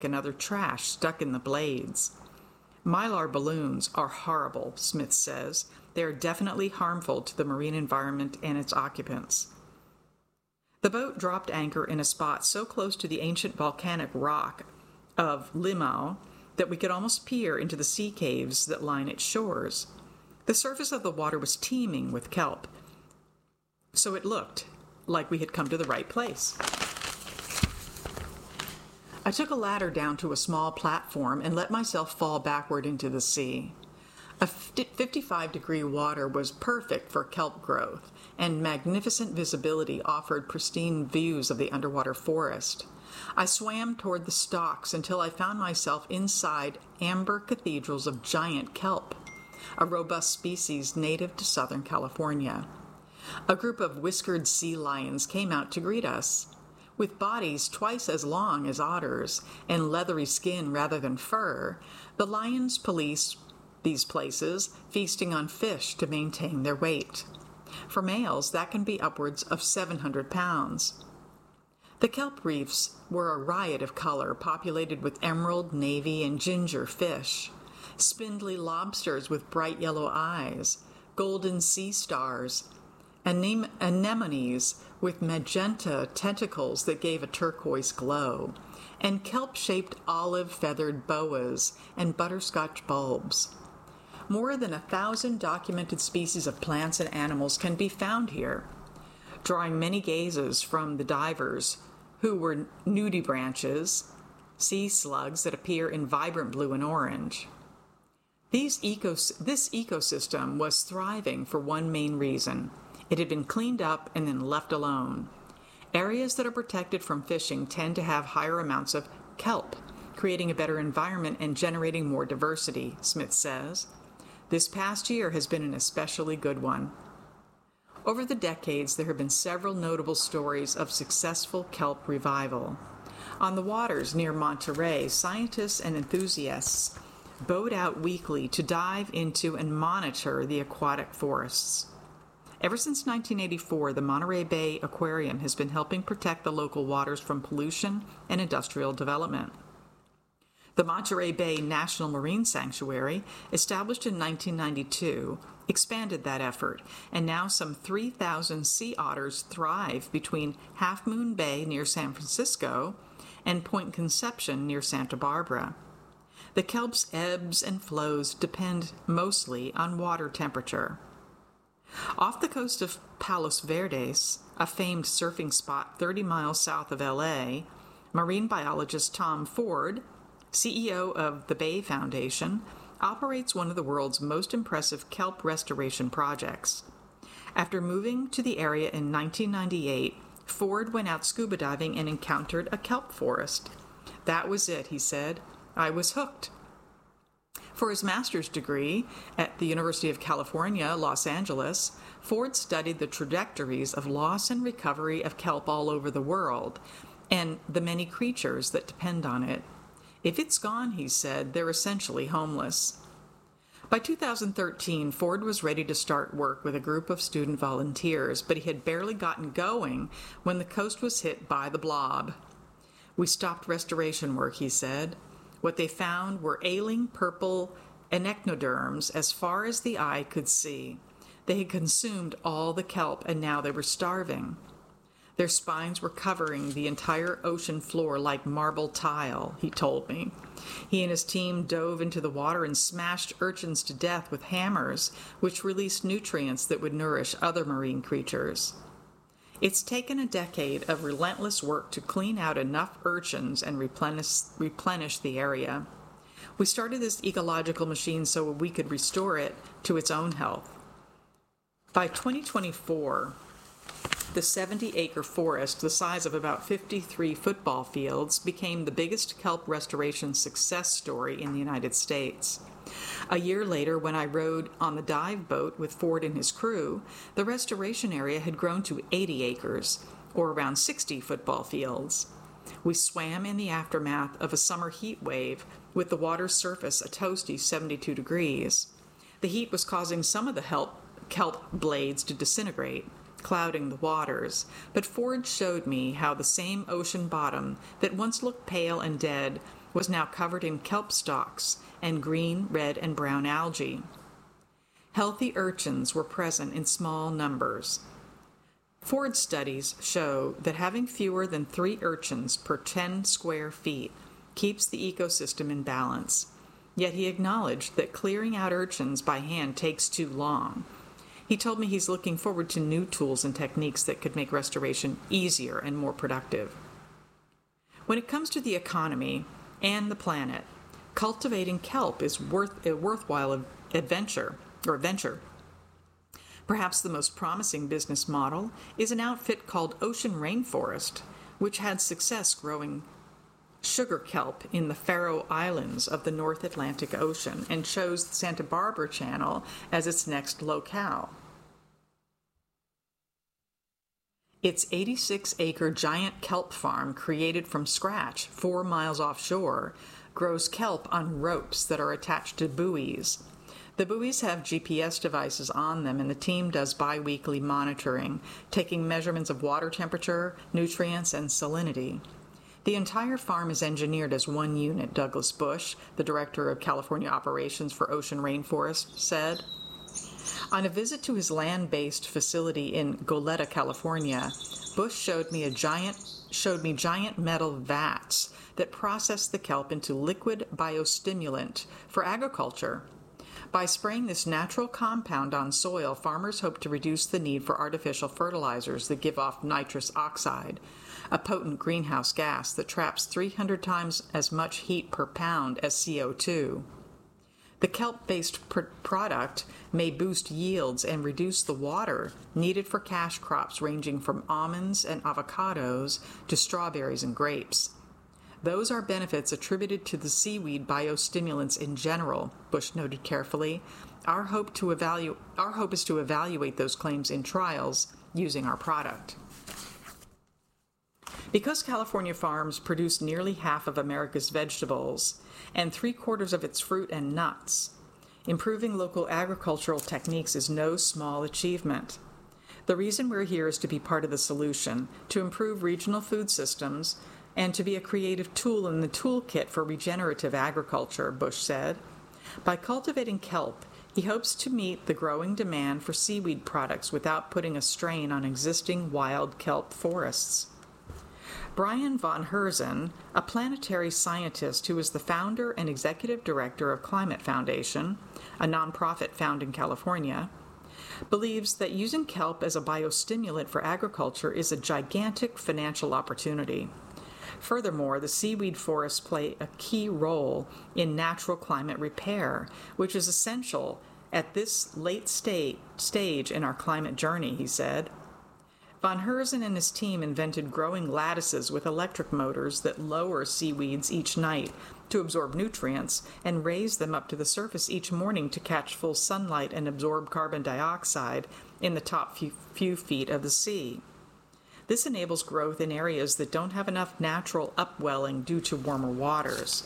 and other trash stuck in the blades. Mylar balloons are horrible, Smith says. They are definitely harmful to the marine environment and its occupants. The boat dropped anchor in a spot so close to the ancient volcanic rock of Limau that we could almost peer into the sea caves that line its shores. The surface of the water was teeming with kelp, so it looked like we had come to the right place. I took a ladder down to a small platform and let myself fall backward into the sea. A 55-degree water was perfect for kelp growth, and magnificent visibility offered pristine views of the underwater forest. I swam toward the stalks until I found myself inside amber cathedrals of giant kelp, a robust species native to Southern California. A group of whiskered sea lions came out to greet us. With bodies twice as long as otters and leathery skin rather than fur, the lions police these places, feasting on fish to maintain their weight. For males, that can be upwards of 700 pounds. The kelp reefs were a riot of color, populated with emerald, navy, and ginger fish, spindly lobsters with bright yellow eyes, golden sea stars, anemones with magenta tentacles that gave a turquoise glow, and kelp-shaped olive-feathered boas and butterscotch bulbs. More than 1,000 documented species of plants and animals can be found here, drawing many gazes from the divers, who were nudibranches, sea slugs that appear in vibrant blue and orange. This ecosystem was thriving for one main reason. It had been cleaned up and then left alone. Areas that are protected from fishing tend to have higher amounts of kelp, creating a better environment and generating more diversity, Smith says. This past year has been an especially good one. Over the decades, there have been several notable stories of successful kelp revival. On the waters near Monterey, scientists and enthusiasts boat out weekly to dive into and monitor the aquatic forests. Ever since 1984, the Monterey Bay Aquarium has been helping protect the local waters from pollution and industrial development. The Monterey Bay National Marine Sanctuary, established in 1992, expanded that effort, and now some 3,000 sea otters thrive between Half Moon Bay near San Francisco and Point Conception near Santa Barbara. The kelp's ebbs and flows depend mostly on water temperature. Off the coast of Palos Verdes, a famed surfing spot 30 miles south of LA, marine biologist Tom Ford, CEO of the Bay Foundation, operates one of the world's most impressive kelp restoration projects. After moving to the area in 1998, Ford went out scuba diving and encountered a kelp forest. That was it, he said. I was hooked. For his master's degree at the University of California, Los Angeles, Ford studied the trajectories of loss and recovery of kelp all over the world and the many creatures that depend on it. If it's gone, he said, they're essentially homeless. By 2013, Ford was ready to start work with a group of student volunteers, but he had barely gotten going when the coast was hit by the blob. We stopped restoration work, he said. What they found were ailing purple anechinoderms as far as the eye could see. They had consumed all the kelp, and now they were starving. Their spines were covering the entire ocean floor like marble tile, he told me. He and his team dove into the water and smashed urchins to death with hammers, which released nutrients that would nourish other marine creatures. It's taken a decade of relentless work to clean out enough urchins and replenish the area. We started this ecological machine so we could restore it to its own health. By 2024, the 70-acre forest, the size of about 53 football fields, became the biggest kelp restoration success story in the United States. A year later, when I rode on the dive boat with Ford and his crew, the restoration area had grown to 80 acres, or around 60 football fields. We swam in the aftermath of a summer heat wave with the water's surface a toasty 72 degrees. The heat was causing some of the kelp blades to disintegrate, clouding the waters, but Ford showed me how the same ocean bottom that once looked pale and dead was now covered in kelp stalks and green, red, and brown algae. Healthy urchins were present in small numbers. Ford studies show that having fewer than 3 urchins per 10 square feet keeps the ecosystem in balance. Yet he acknowledged that clearing out urchins by hand takes too long. He told me he's looking forward to new tools and techniques that could make restoration easier and more productive. When it comes to the economy and the planet, cultivating kelp is a worthwhile venture. Perhaps the most promising business model is an outfit called Ocean Rainforest, which had success growing sugar kelp in the Faroe Islands of the North Atlantic Ocean and chose the Santa Barbara Channel as its next locale. Its 86-acre giant kelp farm, created from scratch 4 miles offshore, grows kelp on ropes that are attached to buoys. The buoys have GPS devices on them, and the team does bi-weekly monitoring, taking measurements of water temperature, nutrients, and salinity. The entire farm is engineered as one unit, Douglas Bush, the director of California operations for Ocean Rainforest, said. On a visit to his land-based facility in Goleta, California, Bush showed me giant metal vats that process the kelp into liquid biostimulant for agriculture. By spraying this natural compound on soil, farmers hope to reduce the need for artificial fertilizers that give off nitrous oxide, a potent greenhouse gas that traps 300 times as much heat per pound as CO2. The kelp-based product may boost yields and reduce the water needed for cash crops ranging from almonds and avocados to strawberries and grapes. Those are benefits attributed to the seaweed biostimulants in general, Bush noted carefully. Our hope is to evaluate those claims in trials using our product. Because California farms produce nearly half of America's vegetables and 3/4 of its fruit and nuts, improving local agricultural techniques is no small achievement. The reason we're here is to be part of the solution, to improve regional food systems, and to be a creative tool in the toolkit for regenerative agriculture, Bush said. By cultivating kelp, he hopes to meet the growing demand for seaweed products without putting a strain on existing wild kelp forests. Brian von Herzen, a planetary scientist who is the founder and executive director of Climate Foundation, a nonprofit found in California, believes that using kelp as a biostimulant for agriculture is a gigantic financial opportunity. Furthermore, the seaweed forests play a key role in natural climate repair, which is essential at this late stage in our climate journey, he said. Von Herzen and his team invented growing lattices with electric motors that lower seaweeds each night to absorb nutrients and raise them up to the surface each morning to catch full sunlight and absorb carbon dioxide in the top few feet of the sea. This enables growth in areas that don't have enough natural upwelling due to warmer waters.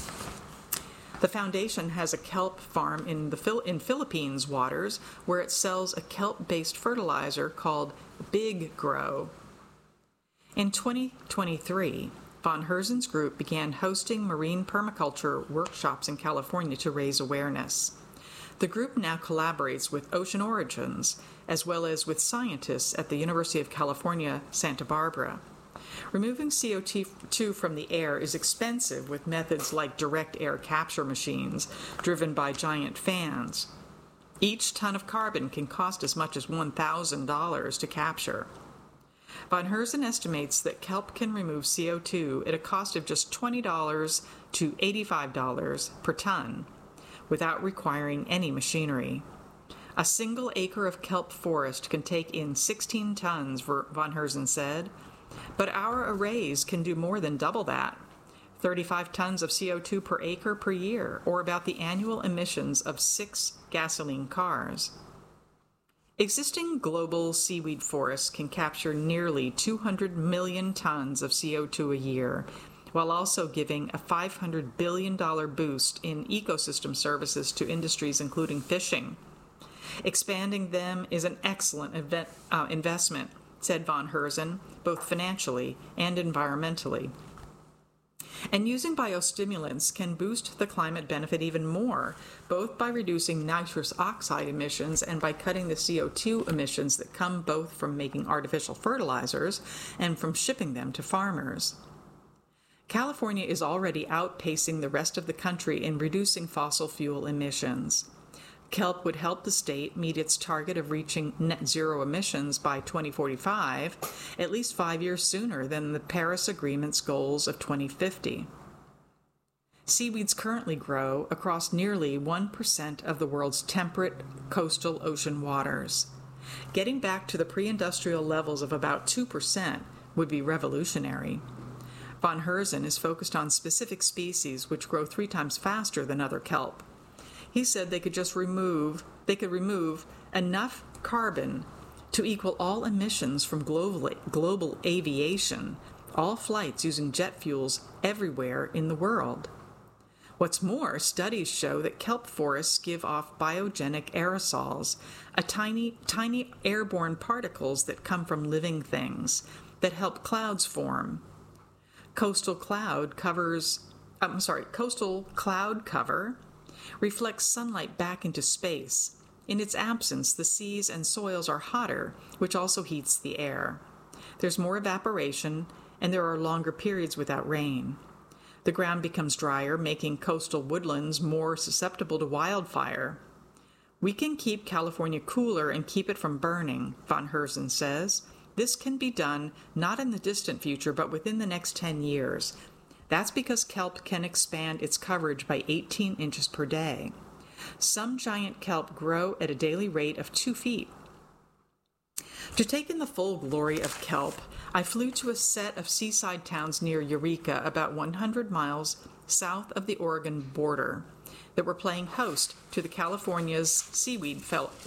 The foundation has a kelp farm in Philippines waters where it sells a kelp-based fertilizer called Big Grow. In 2023, von Herzen's group began hosting marine permaculture workshops in California to raise awareness. The group now collaborates with Ocean Origins, as well as with scientists at the University of California, Santa Barbara. Removing CO2 from the air is expensive with methods like direct air capture machines driven by giant fans. Each ton of carbon can cost as much as $1,000 to capture. Von Herzen estimates that kelp can remove CO2 at a cost of just $20 to $85 per ton, without requiring any machinery. A single acre of kelp forest can take in 16 tons, von Herzen said, but our arrays can do more than double that, 35 tons of CO2 per acre per year, or about the annual emissions of 6 gasoline cars. Existing global seaweed forests can capture nearly 200 million tons of CO2 a year, while also giving a $500 billion boost in ecosystem services to industries including fishing. Expanding them is an excellent investment, said von Herzen, both financially and environmentally. And using biostimulants can boost the climate benefit even more, both by reducing nitrous oxide emissions and by cutting the CO2 emissions that come both from making artificial fertilizers and from shipping them to farmers. California is already outpacing the rest of the country in reducing fossil fuel emissions. Kelp would help the state meet its target of reaching net zero emissions by 2045, at least 5 years sooner than the Paris Agreement's goals of 2050. Seaweeds currently grow across nearly 1% of the world's temperate coastal ocean waters. Getting back to the pre-industrial levels of about 2% would be revolutionary. Von Herzen is focused on specific species which grow 3 times faster than other kelp. He said they could remove enough carbon to equal all emissions from global aviation, all flights using jet fuels everywhere in the world. What's more, studies show that kelp forests give off biogenic aerosols, tiny airborne particles that come from living things that help clouds form. Coastal cloud cover reflects sunlight back into space. In its absence, the seas and soils are hotter, which also heats the air. There's more evaporation, and there are longer periods without rain. The ground becomes drier, making coastal woodlands more susceptible to wildfire. We can keep California cooler and keep it from burning, Von Herzen says. This can be done not in the distant future, but within the next 10 years. That's because kelp can expand its coverage by 18 inches per day. Some giant kelp grow at a daily rate of 2 feet. To take in the full glory of kelp, I flew to a set of seaside towns near Eureka, about 100 miles south of the Oregon border, that were playing host to the California Seaweed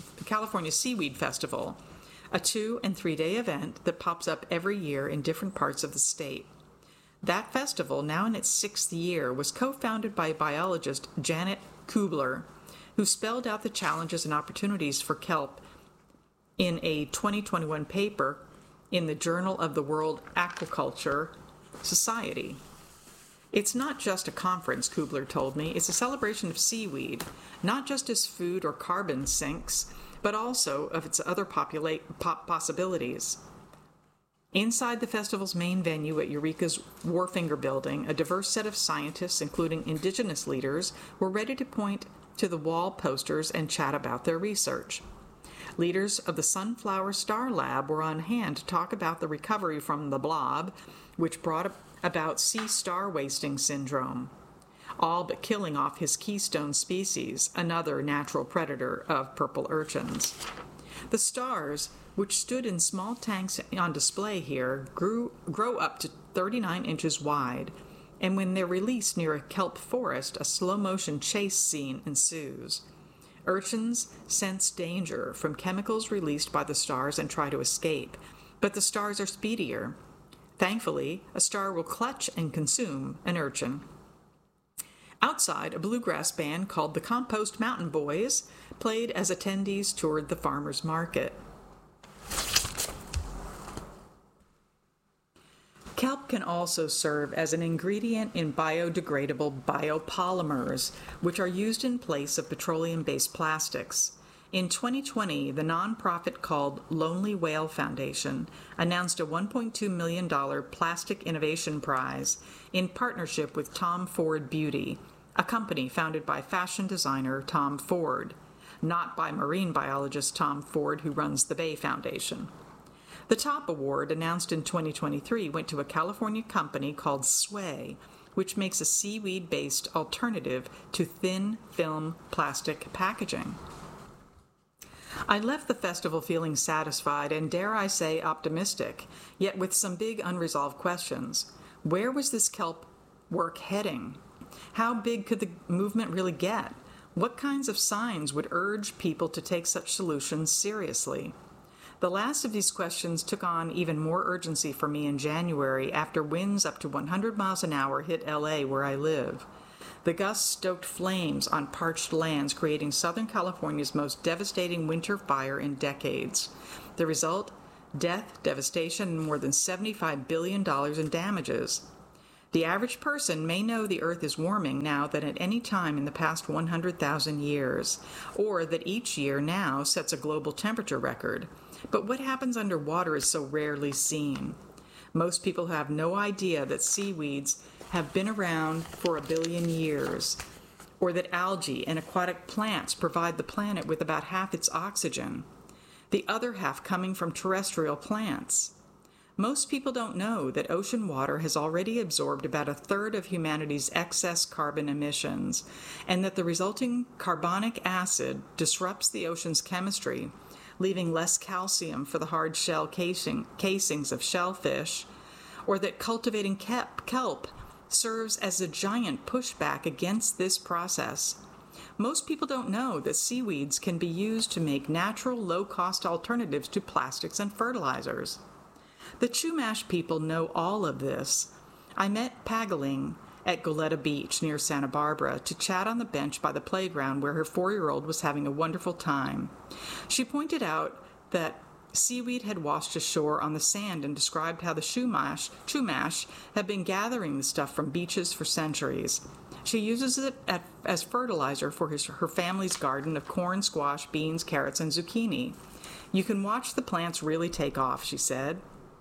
Festival, a 2- and 3-day event that pops up every year in different parts of the state. That festival, now in its 6th year, was co-founded by biologist Janet Kubler, who spelled out the challenges and opportunities for kelp in a 2021 paper in the Journal of the World Aquaculture Society. It's not just a conference, Kubler told me. It's a celebration of seaweed, not just as food or carbon sinks, but also of its other possibilities. Inside the festival's main venue at Eureka's Warfinger Building, a diverse set of scientists, including indigenous leaders, were ready to point to the wall posters and chat about their research. Leaders of the Sunflower Star Lab were on hand to talk about the recovery from the blob, which brought about sea star wasting syndrome, all but killing off his keystone species, another natural predator of purple urchins. The stars, which stood in small tanks on display here, grow up to 39 inches wide, and when they're released near a kelp forest, a slow-motion chase scene ensues. Urchins sense danger from chemicals released by the stars and try to escape, but the stars are speedier. Thankfully, a star will clutch and consume an urchin. Outside, a bluegrass band called the Compost Mountain Boys played as attendees toured the farmers market. Kelp can also serve as an ingredient in biodegradable biopolymers, which are used in place of petroleum-based plastics. In 2020, the nonprofit called Lonely Whale Foundation announced a $1.2 million Plastic Innovation Prize in partnership with Tom Ford Beauty, a company founded by fashion designer Tom Ford, not by marine biologist Tom Ford, who runs the Bay Foundation. The top award, announced in 2023, went to a California company called Sway, which makes a seaweed-based alternative to thin film plastic packaging. I left the festival feeling satisfied and, dare I say, optimistic, yet with some big unresolved questions. Where was this kelp work heading? How big could the movement really get? What kinds of signs would urge people to take such solutions seriously? The last of these questions took on even more urgency for me in January after winds up to 100 miles an hour hit LA, where I live. The gusts stoked flames on parched lands, creating Southern California's most devastating winter fire in decades. The result? Death, devastation, and more than $75 billion in damages. The average person may know the Earth is warming now than at any time in the past 100,000 years, or that each year now sets a global temperature record. But what happens underwater is so rarely seen. Most people have no idea that seaweeds have been around for 1 billion years, or that algae and aquatic plants provide the planet with about half its oxygen, the other half coming from terrestrial plants. Most people don't know that ocean water has already absorbed about a third of humanity's excess carbon emissions, and that the resulting carbonic acid disrupts the ocean's chemistry, leaving less calcium for the hard shell casings of shellfish, or that cultivating kelp serves as a giant pushback against this process. Most people don't know that seaweeds can be used to make natural, low-cost alternatives to plastics and fertilizers. The Chumash people know all of this. I met Pagaling at Goleta Beach near Santa Barbara to chat on the bench by the playground where her 4-year-old was having a wonderful time. She pointed out that seaweed had washed ashore on the sand and described how the Chumash had been gathering the stuff from beaches for centuries. She uses it as fertilizer for her family's garden of corn, squash, beans, carrots, and zucchini. You can watch the plants really take off, she said.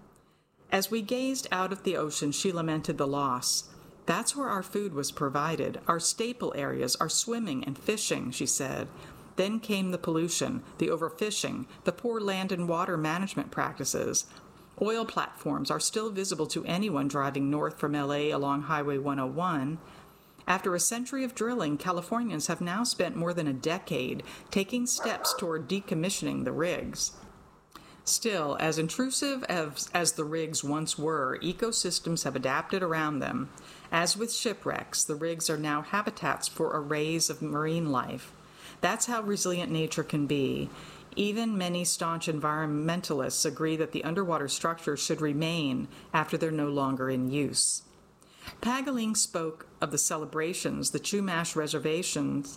As we gazed out at the ocean, she lamented the loss. That's where our food was provided, our staple areas, our swimming and fishing, she said. Then came the pollution, the overfishing, the poor land and water management practices. Oil platforms are still visible to anyone driving north from LA along Highway 101. After a century of drilling, Californians have now spent more than a decade taking steps toward decommissioning the rigs. Still, as intrusive as the rigs once were, ecosystems have adapted around them. As with shipwrecks, the rigs are now habitats for arrays of marine life. That's how resilient nature can be. Even many staunch environmentalists agree that the underwater structures should remain after they're no longer in use. Pagaling spoke of the celebrations the Chumash reservations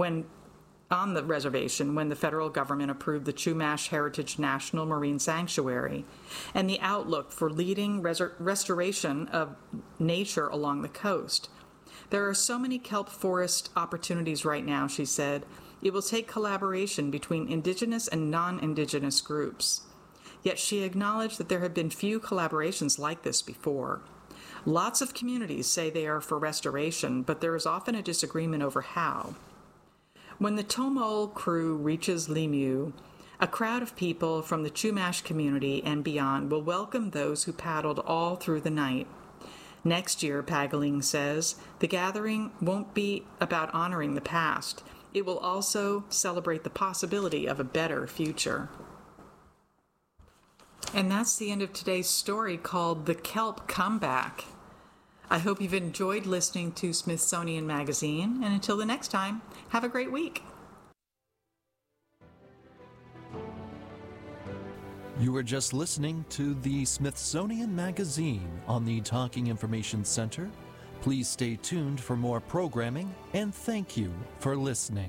on the reservation when the federal government approved the Chumash Heritage National Marine Sanctuary, and the outlook for leading restoration of nature along the coast. There are so many kelp forest opportunities right now, she said. It will take collaboration between indigenous and non-indigenous groups. Yet she acknowledged that there have been few collaborations like this before. Lots of communities say they are for restoration, but there is often a disagreement over how. When the Tomol crew reaches Lemieux, a crowd of people from the Chumash community and beyond will welcome those who paddled all through the night. Next year, Pagaling says, the gathering won't be about honoring the past. It will also celebrate the possibility of a better future. And that's the end of today's story called The Kelp Comeback. I hope you've enjoyed listening to Smithsonian Magazine, and until the next time, have a great week. You were just listening to the Smithsonian Magazine on the Talking Information Center. Please stay tuned for more programming, and thank you for listening.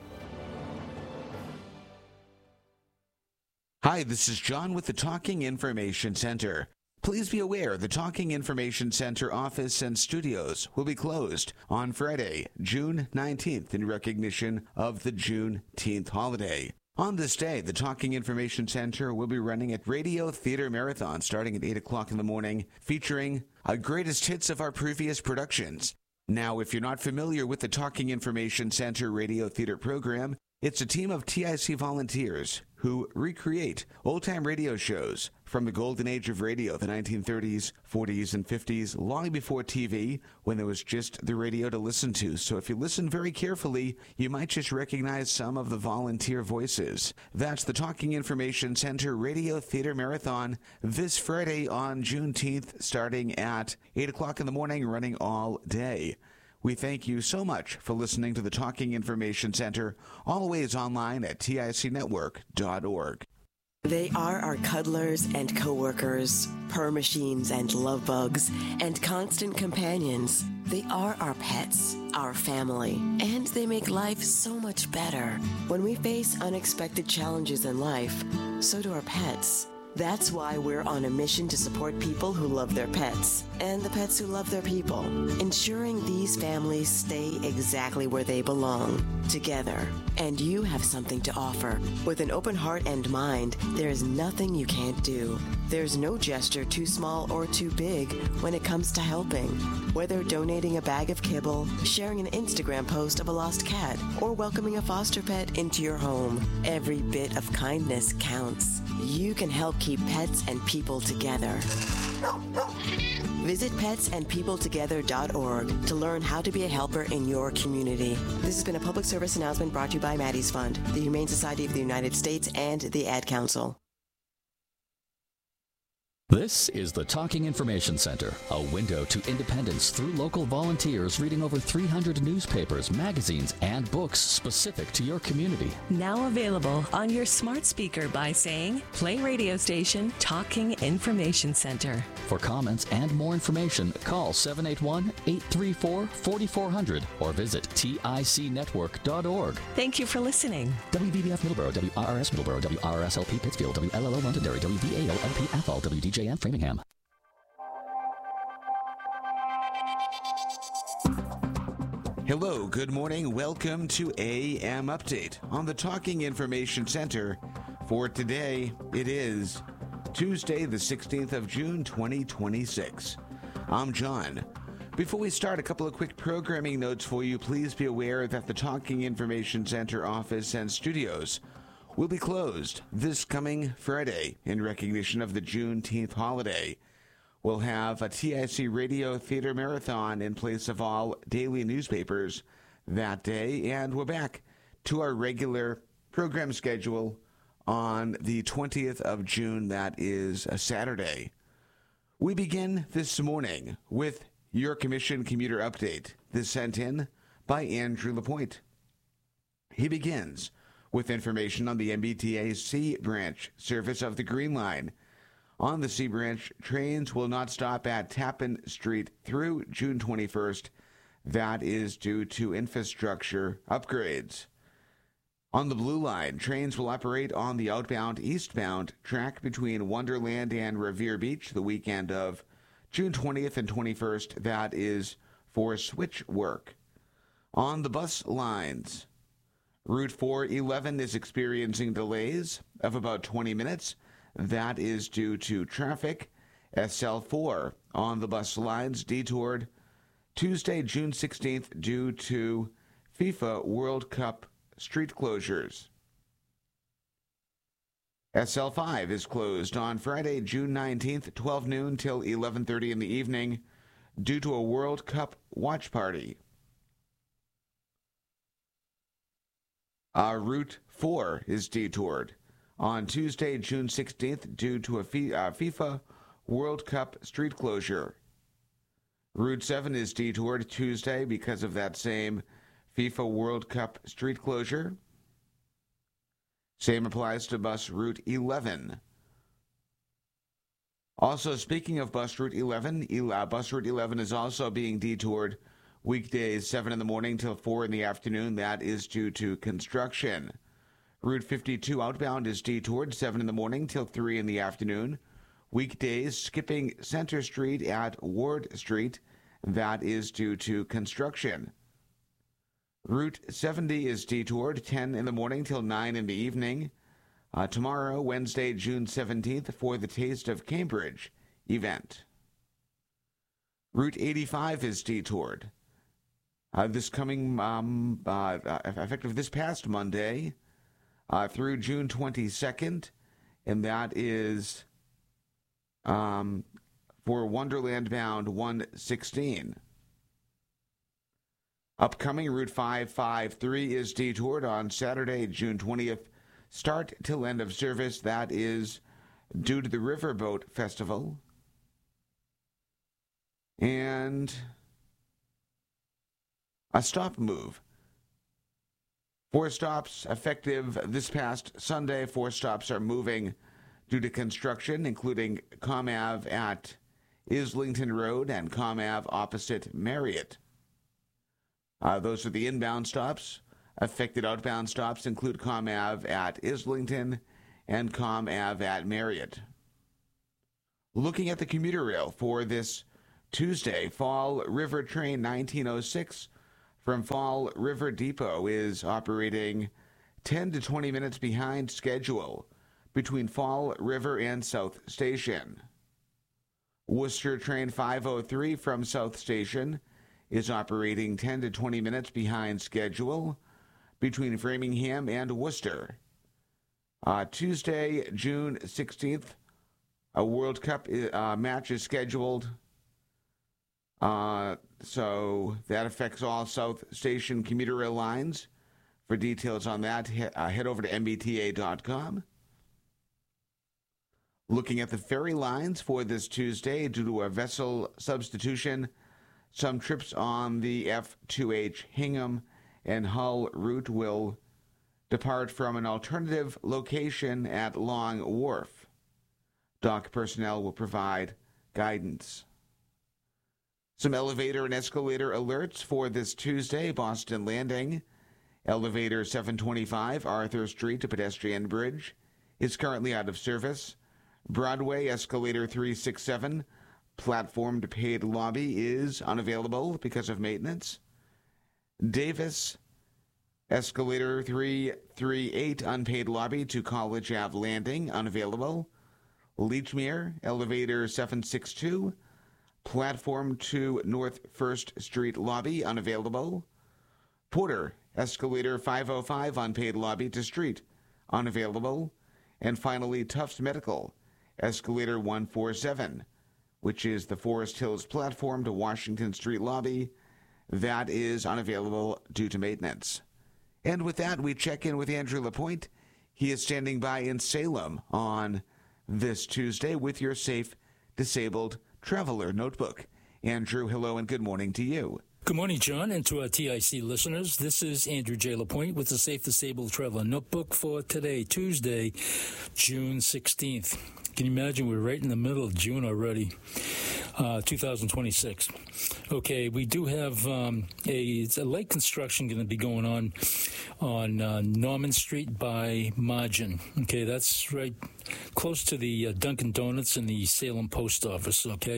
Hi, this is John with the Talking Information Center. Please be aware the Talking Information Center office and studios will be closed on Friday, June 19th in recognition of the Juneteenth holiday. On this day, the Talking Information Center will be running a radio theater marathon starting at 8 o'clock in the morning, featuring our greatest hits of our previous productions. Now, if you're not familiar with the Talking Information Center radio theater program, it's a team of TIC volunteers who recreate old-time radio shows from the golden age of radio, the 1930s, 40s, and 50s, long before TV, when there was just the radio to listen to. So if you listen very carefully, you might just recognize some of the volunteer voices. That's the Talking Information Center Radio Theater Marathon this Friday on Juneteenth, starting at 8 o'clock in the morning, running all day. We thank you so much for listening to the Talking Information Center, always online at ticnetwork.org. They are our cuddlers and coworkers, purr machines and love bugs, and constant companions. They are our pets, our family, and they make life so much better. When we face unexpected challenges in life, so do our pets. That's why we're on a mission to support people who love their pets and the pets who love their people, ensuring these families stay exactly where they belong, together. And you have something to offer. With an open heart and mind, there is nothing you can't do. There's no gesture too small or too big when it comes to helping. Whether donating a bag of kibble, sharing an Instagram post of a lost cat, or welcoming a foster pet into your home, every bit of kindness counts. You can help keep pets and people together. Visit petsandpeopletogether.org to learn how to be a helper in your community. This has been a public service announcement brought to you by Maddie's Fund, the Humane Society of the United States, and the Ad Council. This is the Talking Information Center, a window to independence through local volunteers reading over 300 newspapers, magazines, and books specific to your community. Now available on your smart speaker by saying, play radio station Talking Information Center. For comments and more information, call 781-834-4400 or visit ticnetwork.org. Thank you for listening. WVBF Middleborough, WRRS Middleborough, WRSLP Pittsfield, WLLO Londonderry, WVALLP Athol, WDJM Framingham. Hello, good morning. Welcome to AM Update on the Talking Information Center. For today, it is Tuesday, the 16th of June, 2026. I'm John. Before we start, a couple of quick programming notes for you. Please be aware that the Talking Information Center office and studios will be closed this coming Friday in recognition of the Juneteenth holiday. We'll have a TIC Radio Theater Marathon in place of all daily newspapers that day, and we're back to our regular program schedule on the 20th of June. That is a Saturday. We begin this morning with your Commission Commuter Update. This sent in by Andrew LaPointe. He begins with information on the MBTA C Branch service of the Green Line. On the C Branch, trains will not stop at Tappan Street through June 21st. That is due to infrastructure upgrades. On the Blue Line, trains will operate on the outbound eastbound track between Wonderland and Revere Beach the weekend of June 20th and 21st. That is for switch work. On the bus lines, Route 411 is experiencing delays of about 20 minutes. That is due to traffic. SL4 on the bus lines detoured Tuesday, June 16th due to FIFA World Cup street closures. SL5 is closed on Friday, June 19th, 12 noon till 11:30 in the evening due to a World Cup watch party. Route 4 is detoured on Tuesday, June 16th, due to a FIFA World Cup street closure. Route 7 is detoured Tuesday because of that same FIFA World Cup street closure. Same applies to bus Route 11. Also, speaking of bus Route 11, bus Route 11 is also being detoured weekdays 7 in the morning till 4 in the afternoon. That is due to construction. Route 52 outbound is detoured 7 in the morning till 3 in the afternoon. Weekdays skipping Center Street at Ward Street. That is due to construction. Route 70 is detoured 10 in the morning till 9 in the evening. Tomorrow, Wednesday, June 17th, for the Taste of Cambridge event. Route 85 is detoured. This coming, effective this past Monday through June 22nd, and that is for Wonderland bound 116. Upcoming Route 553 is detoured on Saturday, June 20th, start till end of service. That is due to the Riverboat Festival. And a stop move. 4 stops effective this past Sunday. 4 stops are moving due to construction, including Com Ave at Islington Road and Com Ave opposite Marriott. Those are the inbound stops. Affected outbound stops include Com Ave at Islington and Com Ave at Marriott. Looking at the commuter rail for this Tuesday, Fall River Train 1906 from Fall River Depot is operating 10 to 20 minutes behind schedule between Fall River and South Station. Worcester Train 503 from South Station is operating 10 to 20 minutes behind schedule between Framingham and Worcester. Tuesday, June 16th, a World Cup match is scheduled. So that affects all South Station commuter rail lines. For details on that, head over to mbta.com. Looking at the ferry lines for this Tuesday, due to a vessel substitution, some trips on the F2H Hingham and Hull route will depart from an alternative location at Long Wharf. Dock personnel will provide guidance. Some elevator and escalator alerts for this Tuesday. Boston Landing, elevator 725 Arthur Street to pedestrian bridge is currently out of service. Broadway, escalator 367, platform to paid lobby is unavailable because of maintenance. Davis, escalator 338, unpaid lobby to College Ave Landing, unavailable. Leechmere, elevator 762, platform to North 1st Street lobby, unavailable. Porter, escalator 505, unpaid lobby to street, unavailable. And finally, Tufts Medical, escalator 147, which is the Forest Hills platform to Washington Street lobby, that is unavailable due to maintenance. And with that, we check in with Andrew Lapointe. He is standing by in Salem on this Tuesday with your Safe Disabled Traveler Notebook. Andrew, hello and good morning to you. Good morning, John, and to our TIC listeners. This is Andrew J. Lapointe with the Safe Disabled Traveler Notebook for today, Tuesday, June 16th. Can you imagine we're right in the middle of June already, 2026. Okay, we do have a light construction going to be going on Norman Street by Margin. Okay, that's right close to the Dunkin' Donuts and the Salem Post Office. Okay,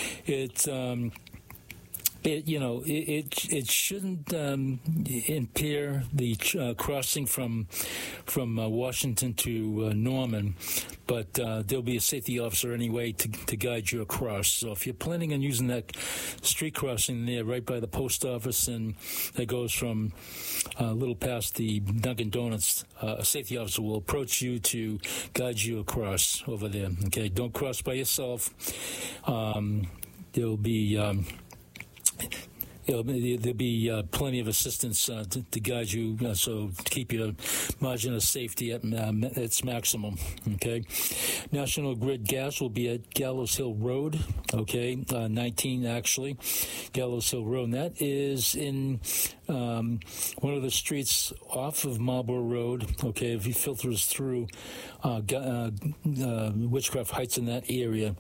It shouldn't impair the crossing from Washington to Norman, but there'll be a safety officer anyway to guide you across. So if you're planning on using that street crossing there right by the post office and that goes from a little past the Dunkin' Donuts, a safety officer will approach you to guide you across over there. Okay, don't cross by yourself. There'll be plenty of assistance to guide you, so to keep your margin of safety at its maximum. Okay, National Grid Gas will be at Gallows Hill Road. Okay, 19 actually, Gallows Hill Road, and that is in one of the streets off of Marlborough Road. Okay, if you filters through Witchcraft Heights in that area.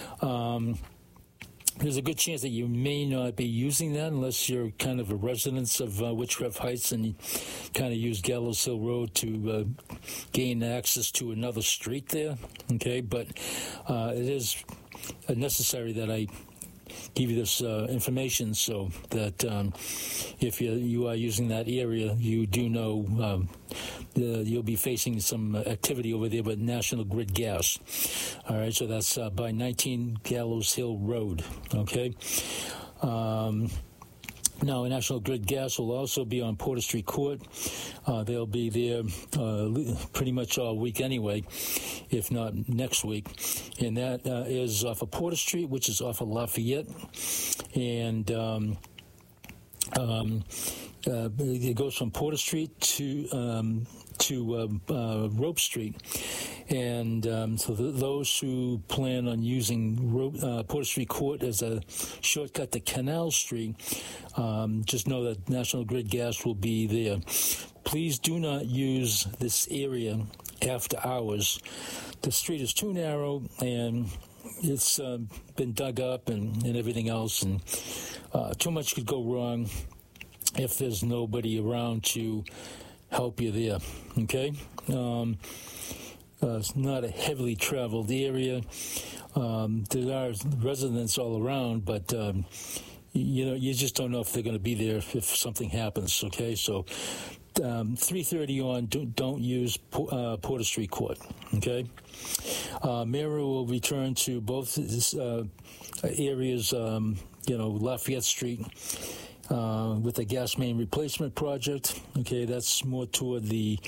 There's a good chance that you may not be using that unless you're kind of a resident of Witchcraft Heights and you kind of use Gallows Hill Road to gain access to another street there. Okay, but it is necessary that I give you this information so that if you are using that area, you do know you'll be facing some activity over there with National Grid Gas. All right, so that's by 19 Gallows Hill Road. Okay. Now, National Grid Gas will also be on Porter Street Court. They'll be there pretty much all week anyway, if not next week. And that is off of Porter Street, which is off of Lafayette. And it goes from Porter Street to Rope Street. And so those who plan on using Porter Street Court as a shortcut to Canal Street, just know that National Grid Gas will be there. Please do not use this area after hours. The street is too narrow and it's been dug up and everything else, and too much could go wrong if there's nobody around to help you there. Okay? It's not a heavily traveled area. there are residents all around, but you just don't know if they're going to be there if something happens. Okay, so 3:30 on, don't use Porter Street Court. Okay, Meru will return to both areas. Lafayette Street. With the gas main replacement project, okay, that's more toward the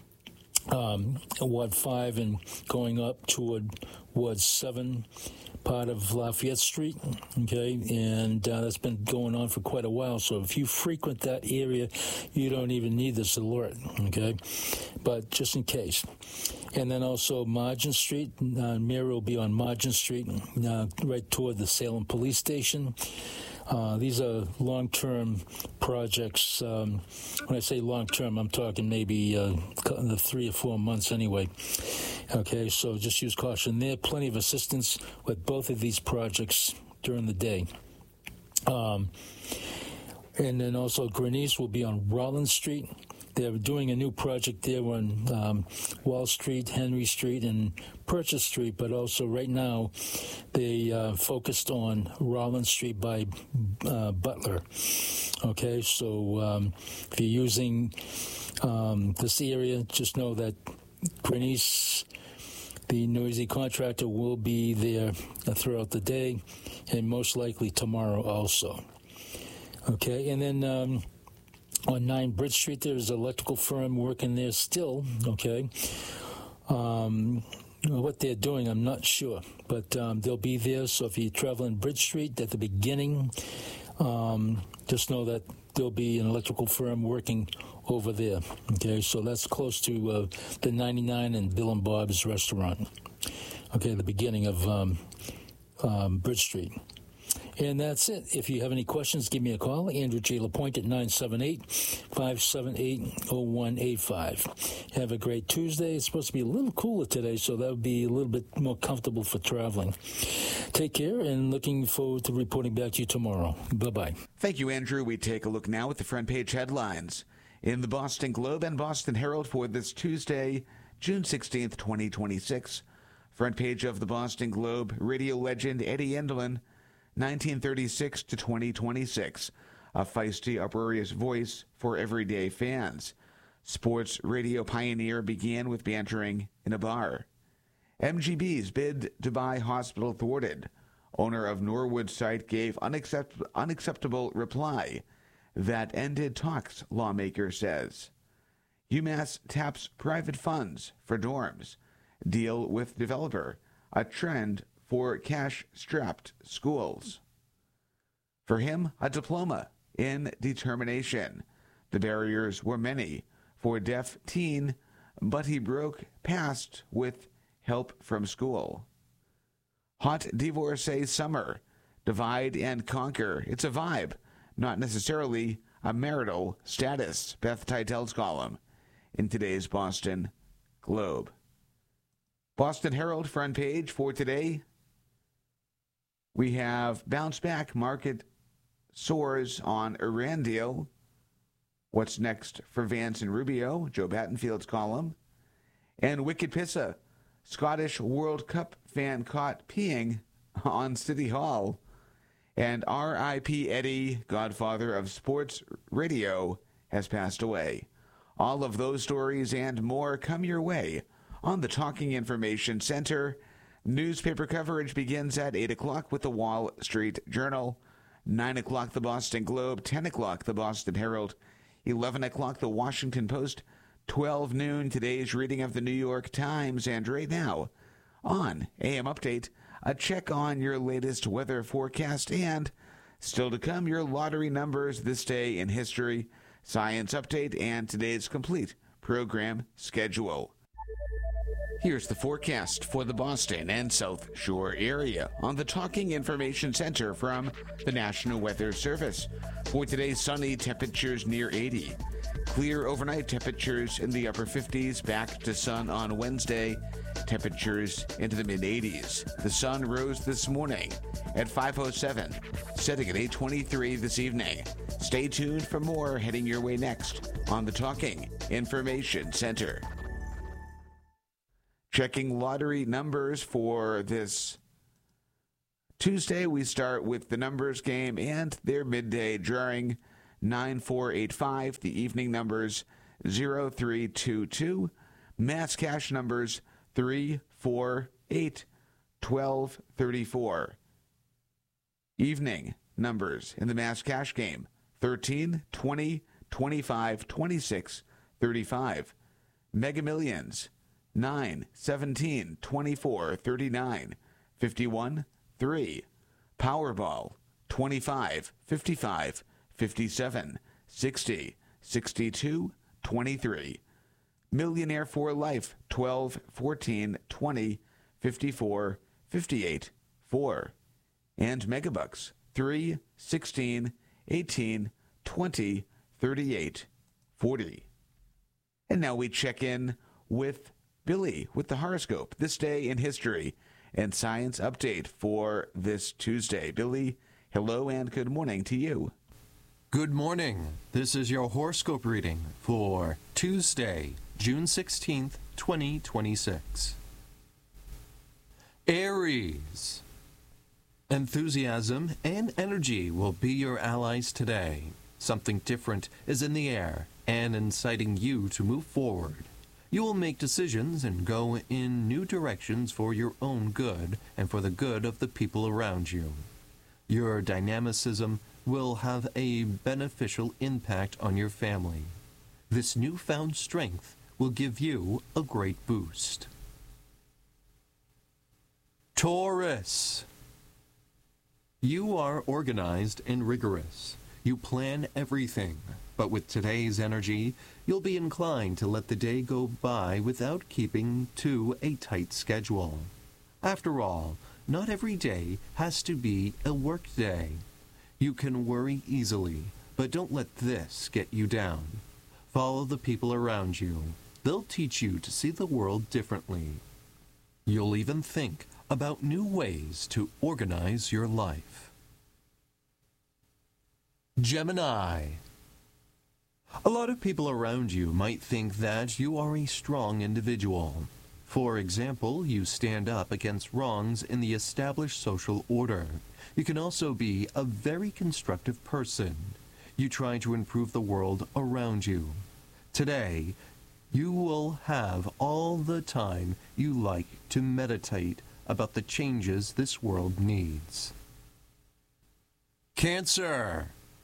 Ward 5 and going up toward Ward 7 part of Lafayette Street, okay, and that's been going on for quite a while, so if you frequent that area, you don't even need this alert, okay, but just in case. And then also Margin Street, Meru will be on Margin Street, right toward the Salem Police Station. These are long-term projects. When I say long-term, I'm talking maybe 3 or 4 months anyway. Okay, so just use caution there. Plenty of assistance with both of these projects during the day. And then also Grenice will be on Rollins Street. They're doing a new project there on Wall Street, Henry Street, and Purchase Street, but also right now they focused on Rollins Street by Butler. Okay, so if you're using this area, just know that Grenice, the noisy contractor, will be there throughout the day, and most likely tomorrow also. Okay, and then on 9 Bridge Street, there's an electrical firm working there still, okay. What they're doing, I'm not sure, but they'll be there. So if you travel in Bridge Street at the beginning, just know that there'll be an electrical firm working over there, okay. So that's close to the 99 and Bill and Bob's restaurant, okay, the beginning of Bridge Street. And that's it. If you have any questions, give me a call. Andrew J. LaPointe at 978-578-0185. Have a great Tuesday. It's supposed to be a little cooler today, so that would be a little bit more comfortable for traveling. Take care, and looking forward to reporting back to you tomorrow. Bye-bye. Thank you, Andrew. We take a look now at the front page headlines in the Boston Globe and Boston Herald for this Tuesday, June 16th, 2026. Front page of the Boston Globe, radio legend Eddie Enderlin, 1936 to 2026, a feisty, uproarious voice for everyday fans. Sports radio pioneer began with bantering in a bar. MGB's bid to buy hospital thwarted. Owner of Norwood site gave unacceptable reply that ended talks, lawmaker says. UMass taps private funds for dorms. Deal with developer, a trend for cash-strapped schools. For him, a diploma in determination. The barriers were many for deaf teen, but he broke past with help from school. Hot divorcee summer. Divide and conquer. It's a vibe, not necessarily a marital status. Beth Titel's column in today's Boston Globe. Boston Herald front page for today. We have bounce back, market soars on Iran deal. What's next for Vance and Rubio? Joe Battenfield's column. And Wicked Pissa, Scottish World Cup fan caught peeing on City Hall. And R.I.P. Eddie, godfather of sports radio, has passed away. All of those stories and more come your way on the Talking Information Center. Newspaper coverage begins at 8 o'clock with the Wall Street Journal, 9 o'clock the Boston Globe, 10 o'clock the Boston Herald, 11 o'clock the Washington Post, 12 noon today's reading of the New York Times, and right now on AM Update, a check on your latest weather forecast, and still to come, your lottery numbers this day in history, science update, and today's complete program schedule. Here's the forecast for the Boston and South Shore area on the Talking Information Center from the National Weather Service. For today, sunny, temperatures near 80. Clear overnight, temperatures in the upper 50s, back to sun on Wednesday, temperatures into the mid-80s. The sun rose this morning at 5:07, setting at 8:23 this evening. Stay tuned for more heading your way next on the Talking Information Center. Checking lottery numbers for this Tuesday, we start with the numbers game and their midday drawing 9485, the evening numbers 0322, mass cash numbers 348, 1234. Evening numbers in the mass cash game 13, 20, 25, 26, 35. Mega Millions 9, 17, 24, 39, 51, 3. Powerball 25, 55, 57, 60, 62, 23. Millionaire for Life 12, 14, 20, 54, 58, 4. And Megabucks 3, 16, 18, 20, 38, 40. And now we check in with Billy with the horoscope, this day in history and science update for this Tuesday. Billy, hello and good morning to you. Good morning. This is your horoscope reading for Tuesday, June 16th, 2026. Aries. Enthusiasm and energy will be your allies today. Something different is in the air and inciting you to move forward. You will make decisions and go in new directions for your own good and for the good of the people around you. Your dynamicism will have a beneficial impact on your family. This newfound strength will give you a great boost. Taurus. You are organized and rigorous. You plan everything, but with today's energy, you'll be inclined to let the day go by without keeping to a tight schedule. After all, not every day has to be a work day. You can worry easily, but don't let this get you down. Follow the people around you. They'll teach you to see the world differently. You'll even think about new ways to organize your life. Gemini. A lot of people around you might think that you are a strong individual. For example, you stand up against wrongs in the established social order. You can also be a very constructive person. You try to improve the world around you. Today, you will have all the time you like to meditate about the changes this world needs. Cancer.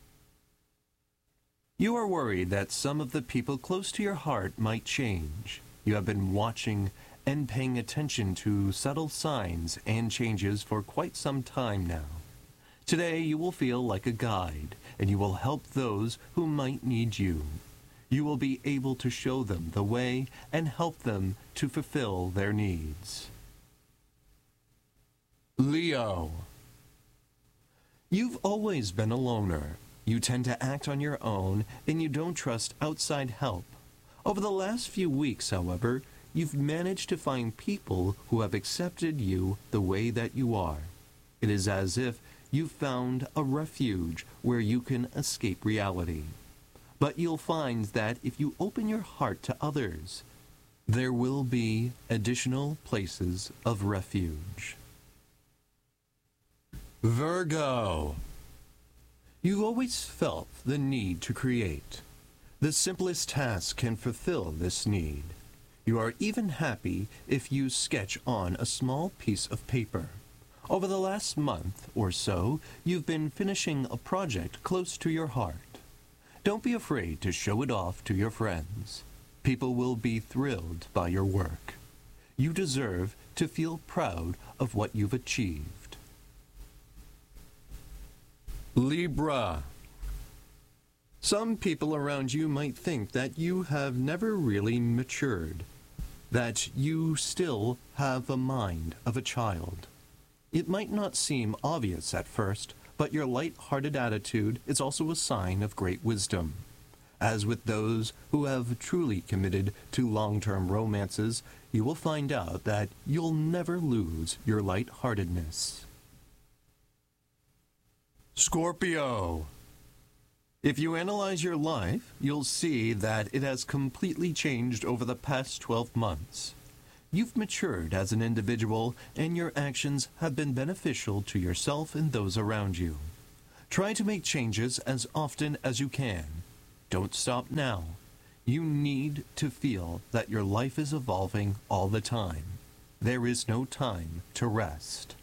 You are worried that some of the people close to your heart might change. You have been watching and paying attention to subtle signs and changes for quite some time now. Today you will feel like a guide, and you will help those who might need you. You will be able to show them the way and help them to fulfill their needs. Leo. You've always been a loner. You tend to act on your own, and you don't trust outside help. Over the last few weeks, however, you've managed to find people who have accepted you the way that you are. It is as if you've found a refuge where you can escape reality. But you'll find that if you open your heart to others, there will be additional places of refuge. Virgo. You've always felt the need to create. The simplest task can fulfill this need. You are even happy if you sketch on a small piece of paper. Over the last month or so, you've been finishing a project close to your heart. Don't be afraid to show it off to your friends. People will be thrilled by your work. You deserve to feel proud of what you've achieved. Libra. Some people around you might think that you have never really matured, that you still have the mind of a child. It might not seem obvious at first, but your light-hearted attitude is also a sign of great wisdom. As with those who have truly committed to long-term romances, you will find out that you'll never lose your light-heartedness. Scorpio. If you analyze your life, you'll see that it has completely changed over the past 12 months. you've matured as an individual and your actions have been beneficial to yourself and those around you. Try to make changes as often as you can. Don't stop now. You need to feel that your life is evolving all the time. There is no time to rest.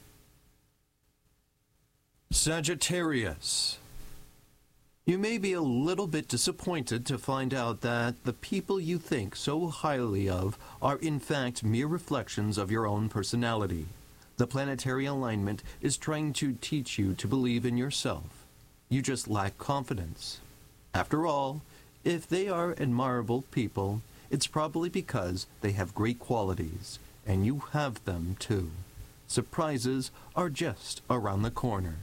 Sagittarius. You may be a little bit disappointed to find out that the people you think so highly of are in fact mere reflections of your own personality. The planetary alignment is trying to teach you to believe in yourself. You just lack confidence. After all, if they are admirable people, it's probably because they have great qualities, and you have them too. Surprises are just around the corner.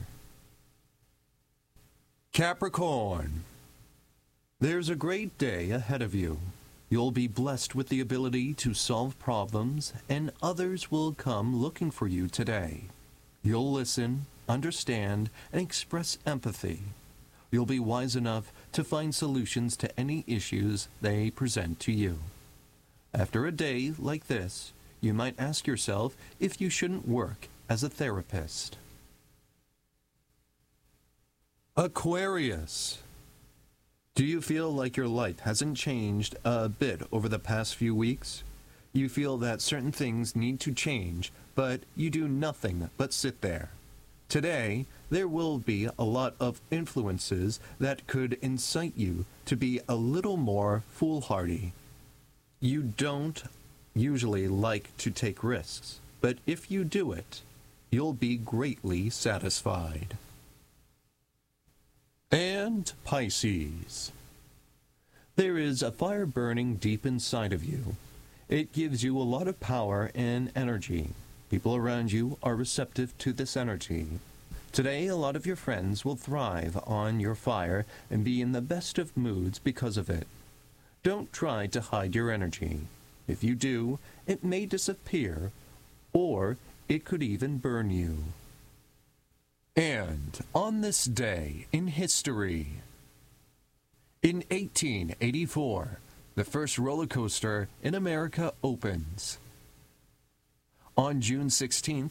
Capricorn. There's a great day ahead of you. You'll be blessed with the ability to solve problems, and others will come looking for you today. You'll listen, understand, and express empathy. You'll be wise enough to find solutions to any issues they present to you. After a day like this, you might ask yourself if you shouldn't work as a therapist. Aquarius. Do you feel like your life hasn't changed a bit over the past few weeks? You feel that certain things need to change, but you do nothing but sit there. Today, there will be a lot of influences that could incite you to be a little more foolhardy. You don't usually like to take risks, but if you do it, you'll be greatly satisfied. And Pisces. There is a fire burning deep inside of you. It gives you a lot of power and energy. People around you are receptive to this energy. Today, a lot of your friends will thrive on your fire and be in the best of moods because of it. Don't try to hide your energy. If you do, it may disappear, or it could even burn you. And on this day in history, in 1884, the first roller coaster in America opens. On June 16,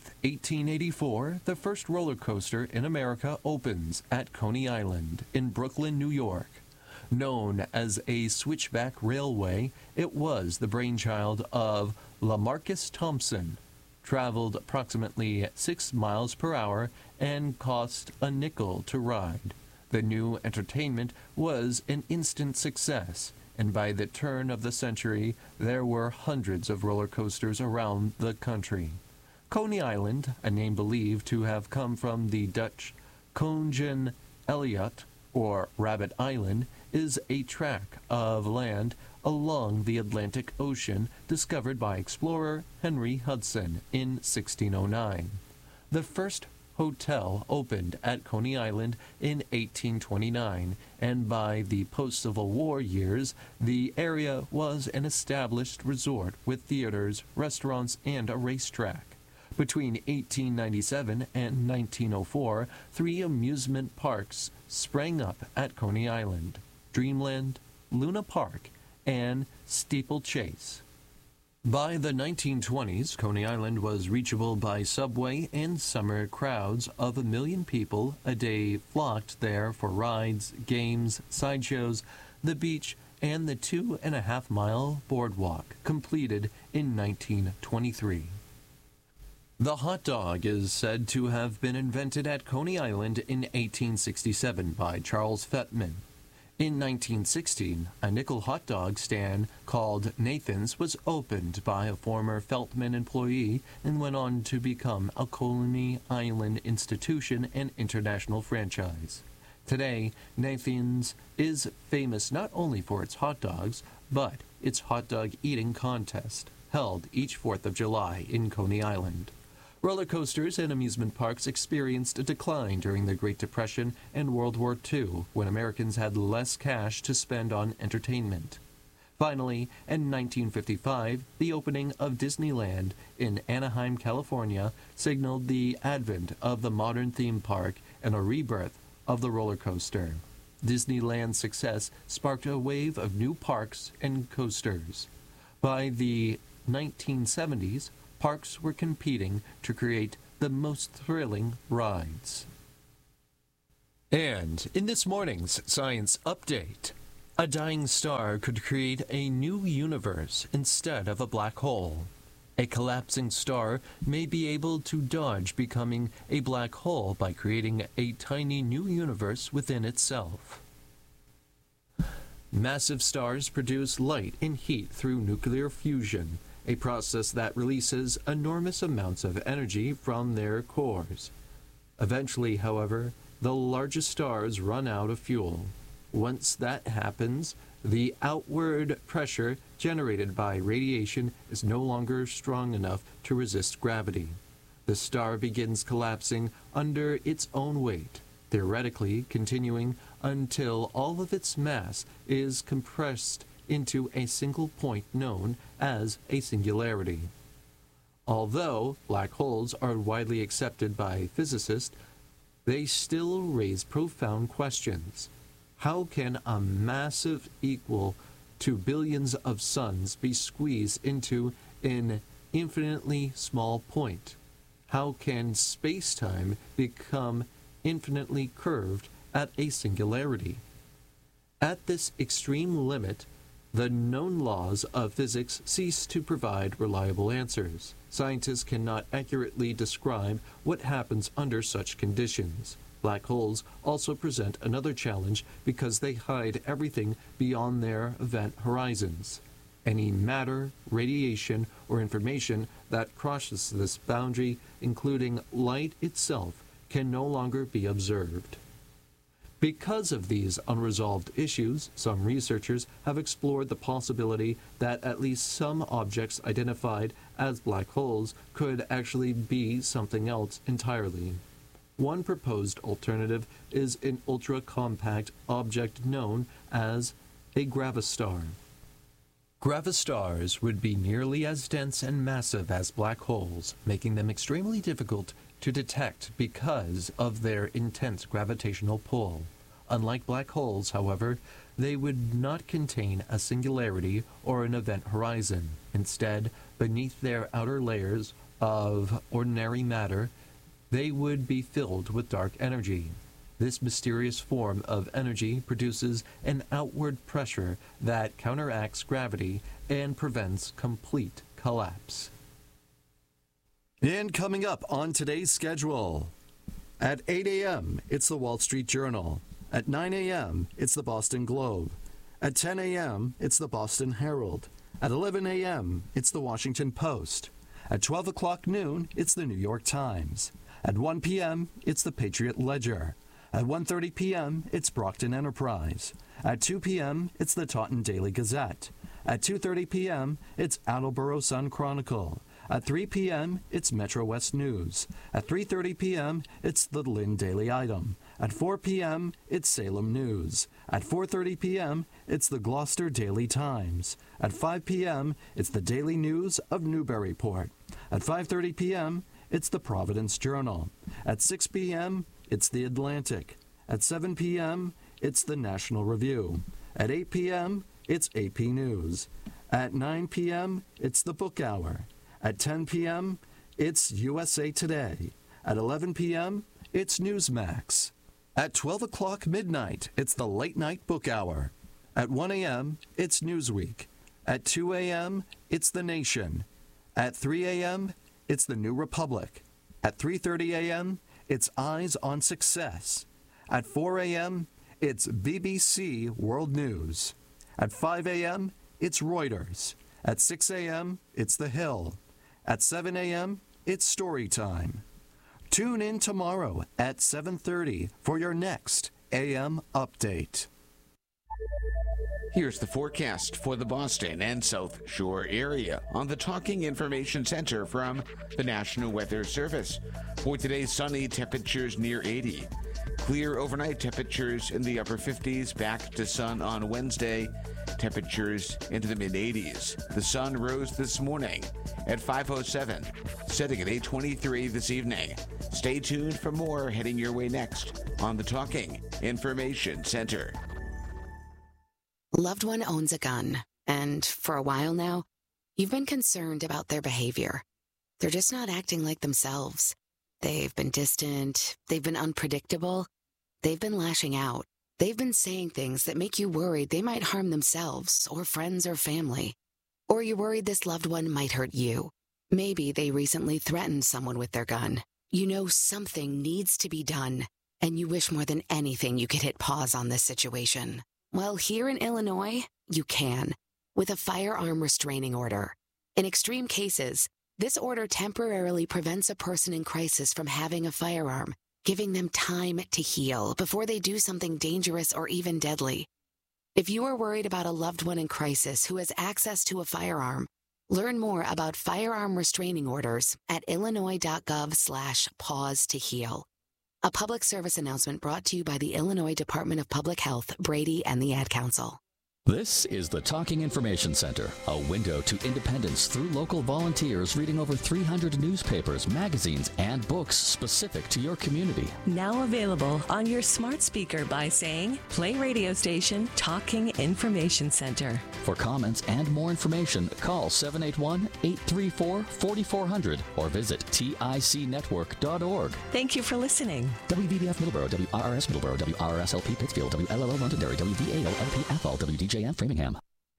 1884, the first roller coaster in America opens at Coney Island in Brooklyn, New York. Known as a switchback railway, it was the brainchild of LaMarcus Thompson, traveled approximately 6 miles per hour, and cost a nickel to ride. The new entertainment was an instant success, and by the turn of the century, there were hundreds of roller coasters around the country. Coney Island, a name believed to have come from the Dutch Konijn Elliot, or Rabbit Island, is a tract of land along the Atlantic Ocean discovered by explorer Henry Hudson in 1609. The first hotel opened at Coney Island in 1829, and by the post-Civil War years, the area was an established resort with theaters, restaurants, and a racetrack. Between 1897 and 1904, 3 amusement parks sprang up at Coney Island: Dreamland, Luna Park, and Steeplechase. By the 1920s, Coney Island was reachable by subway, and summer crowds of 1 million people a day flocked there for rides, games, sideshows, the beach, and the 2.5-mile boardwalk, completed in 1923. The hot dog is said to have been invented at Coney Island in 1867 by Charles Fettman. In 1916, a nickel hot dog stand called Nathan's was opened by a former Feltman employee and went on to become a Coney Island institution and international franchise. Today, Nathan's is famous not only for its hot dogs, but its hot dog eating contest, held each 4th of July in Coney Island. Roller coasters and amusement parks experienced a decline during the Great Depression and World War II, when Americans had less cash to spend on entertainment. Finally, in 1955, the opening of Disneyland in Anaheim, California, signaled the advent of the modern theme park and a rebirth of the roller coaster. Disneyland's success sparked a wave of new parks and coasters. By the 1970s, parks were competing to create the most thrilling rides. And in this morning's Science Update, a dying star could create a new universe instead of a black hole. A collapsing star may be able to dodge becoming a black hole by creating a tiny new universe within itself. Massive stars produce light and heat through nuclear fusion, a process that releases enormous amounts of energy from their cores. Eventually, however, the largest stars run out of fuel. Once that happens, the outward pressure generated by radiation is no longer strong enough to resist gravity. The star begins collapsing under its own weight, theoretically continuing until all of its mass is compressed into a single point known as a singularity. Although black holes are widely accepted by physicists, they still raise profound questions. How can a massive equal to billions of suns be squeezed into an infinitely small point? How can space-time become infinitely curved at a singularity? At this extreme limit, the known laws of physics cease to provide reliable answers. Scientists cannot accurately describe what happens under such conditions. Black holes also present another challenge because they hide everything beyond their event horizons. Any matter, radiation, or information that crosses this boundary, including light itself, can no longer be observed. Because of these unresolved issues, some researchers have explored the possibility that at least some objects identified as black holes could actually be something else entirely. One proposed alternative is an ultra-compact object known as a gravistar. Gravistars would be nearly as dense and massive as black holes, making them extremely difficult to detect because of their intense gravitational pull. Unlike black holes, however, they would not contain a singularity or an event horizon. Instead, beneath their outer layers of ordinary matter, they would be filled with dark energy. This mysterious form of energy produces an outward pressure that counteracts gravity and prevents complete collapse. And coming up on today's schedule, at 8 a.m., it's the Wall Street Journal. At 9 a.m., it's the Boston Globe. At 10 a.m., it's the Boston Herald. At 11 a.m., it's the Washington Post. At 12 o'clock noon, it's the New York Times. At 1 p.m., it's the Patriot Ledger. At 1:30 p.m., it's Brockton Enterprise. At 2 p.m., it's the Taunton Daily Gazette. At 2:30 p.m., it's Attleboro Sun Chronicle. At 3 p.m., it's Metro West News. At 3:30 p.m., it's the Lynn Daily Item. At 4 p.m., it's Salem News. At 4:30 p.m., it's the Gloucester Daily Times. At 5 p.m., it's the Daily News of Newburyport. At 5:30 p.m., it's the Providence Journal. At 6 p.m., it's the Atlantic. At 7 p.m., it's the National Review. At 8 p.m., it's AP News. At 9 p.m., it's the Book Hour. At 10 p.m., it's USA Today. At 11 p.m., it's Newsmax. At 12 o'clock midnight, it's the Late Night Book Hour. At 1 a.m., it's Newsweek. At 2 a.m., it's The Nation. At 3 a.m., it's the New Republic. At 3:30 a.m., it's Eyes on Success. At 4 a.m., it's BBC World News. At 5 a.m., it's Reuters. At 6 a.m., it's The Hill. At 7 a.m., it's Story Time. Tune in tomorrow at 7:30 for your next AM Update. Here's the forecast for the Boston and South Shore area on the Talking Information Center from the National Weather Service. For today, sunny, temperatures near 80. Clear overnight, temperatures in the upper 50s, back to sun on Wednesday, temperatures into the mid-80s. The sun rose this morning at 5:07, setting at 8:23 this evening. Stay tuned for more heading your way next on the Talking Information Center. Loved one owns a gun, and for a while now, You've been concerned about their behavior. They're just not acting like themselves. They've been distant. They've been unpredictable. They've been lashing out. They've been saying things that make you worried they might harm themselves or friends or family. Or you're worried this loved one might hurt you. Maybe they recently threatened someone with their gun. You know something needs to be done, and you wish more than anything you could hit pause on this situation. Well, here in Illinois, you can, with a firearm restraining order. In extreme cases, this order temporarily prevents a person in crisis from having a firearm, giving them time to heal before they do something dangerous or even deadly. If you are worried about a loved one in crisis who has access to a firearm, learn more about firearm restraining orders at illinois.gov/pause to heal. A public service announcement brought to you by the Illinois Department of Public Health, Brady, and the Ad Council. This is the Talking Information Center, a window to independence through local volunteers reading over 300 newspapers, magazines, and books specific to your community. Now available on your smart speaker by saying, play radio station Talking Information Center. For comments and more information, call 781-834-4400 or visit ticnetwork.org. Thank you for listening. WVBF Middleborough, WRRS Middleborough, WRSLP Pittsfield, WLLO Londonderry, WVAO LP Athol, WDJM Framingham.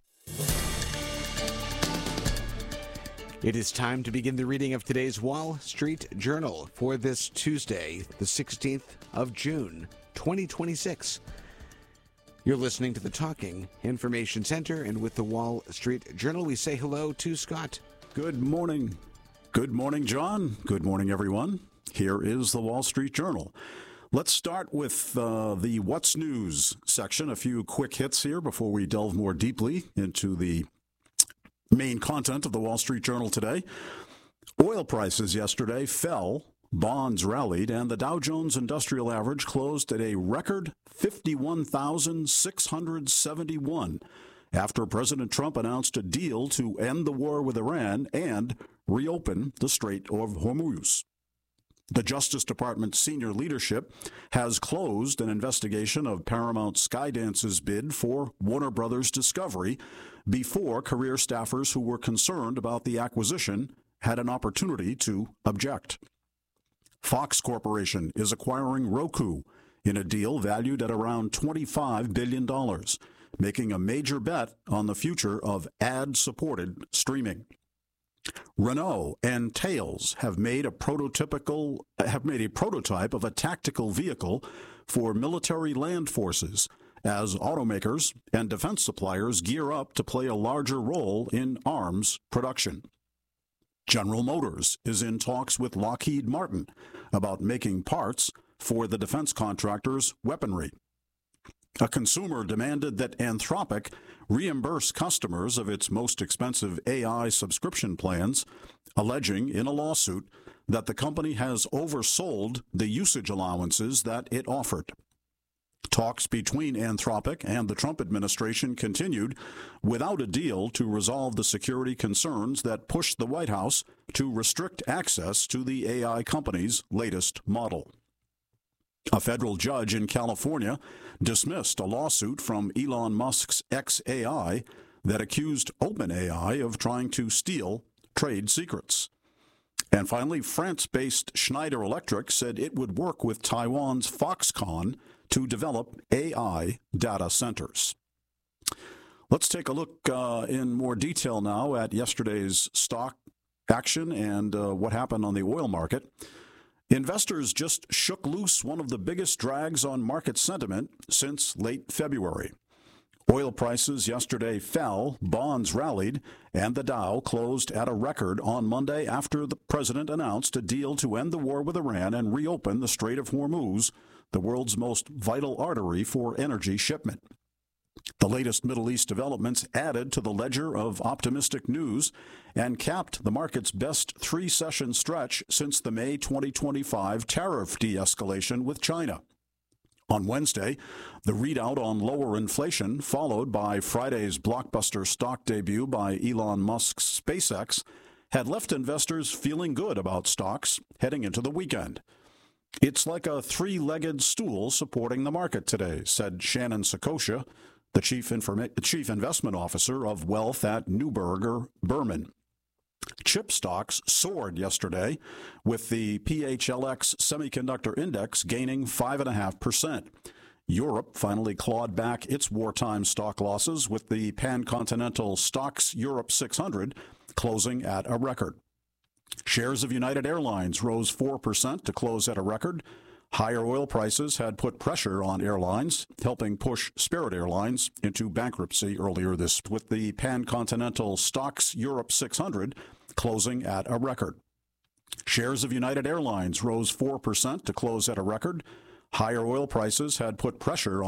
It is time to begin the reading of today's Wall Street Journal for this Tuesday, the 16th of June, 2026. You're listening to the Talking Information Center, and with the Wall Street Journal, we say hello to Scott. Good morning. Good morning, John. Good morning, everyone. Here is the Wall Street Journal. Let's start with the What's News section. A few quick hits here before we delve more deeply into the main content of the Wall Street Journal today. Oil prices yesterday fell, bonds rallied, and the Dow Jones Industrial Average closed at a record 51,671 after President Trump announced a deal to end the war with Iran and reopen the Strait of Hormuz. The Justice Department senior leadership has closed an investigation of Paramount Skydance's bid for Warner Brothers Discovery before career staffers who were concerned about the acquisition had an opportunity to object. Fox Corporation is acquiring Roku in a deal valued at around $25 billion, making a major bet on the future of ad-supported streaming. Renault and Tails have made a prototype of a tactical vehicle for military land forces as automakers and defense suppliers gear up to play a larger role in arms production. General Motors is in talks with Lockheed Martin about making parts for the defense contractor's weaponry. A consumer demanded that Anthropic reimburse customers of its most expensive AI subscription plans, alleging in a lawsuit that the company has oversold the usage allowances that it offered. Talks between Anthropic and the Trump administration continued without a deal to resolve the security concerns that pushed the White House to restrict access to the AI company's latest model. A federal judge in California dismissed a lawsuit from Elon Musk's xAI that accused OpenAI of trying to steal trade secrets. And finally, France-based Schneider Electric said it would work with Taiwan's Foxconn to develop AI data centers. Let's take a look in more detail now at yesterday's stock action and what happened on the oil market. Investors just shook loose one of the biggest drags on market sentiment since late February. Oil prices yesterday fell, bonds rallied, and the Dow closed at a record on Monday after the president announced a deal to end the war with Iran and reopen the Strait of Hormuz, the world's most vital artery for energy shipment. The latest Middle East developments added to the ledger of optimistic news and capped the market's best three-session stretch since the May 2025 tariff de-escalation with China. On Wednesday, the readout on lower inflation, followed by Friday's blockbuster stock debut by Elon Musk's SpaceX, had left investors feeling good about stocks heading into the weekend. "It's like a three-legged stool supporting the market today," said Shannon Saccocia, the chief investment officer of Wealth at Neuberger Berman. Chip stocks soared yesterday, with the PHLX Semiconductor Index gaining 5.5%. Europe finally clawed back its wartime stock losses, with the pan-continental Stocks Europe 600 closing at a record. Shares of United Airlines rose 4% to close at a record. Higher oil prices had put pressure on airlines, helping push Spirit Airlines into bankruptcy earlier this week, with the pan-continental Stocks Europe 600 closing at a record. Shares of United Airlines rose 4% to close at a record. Higher oil prices had put pressure on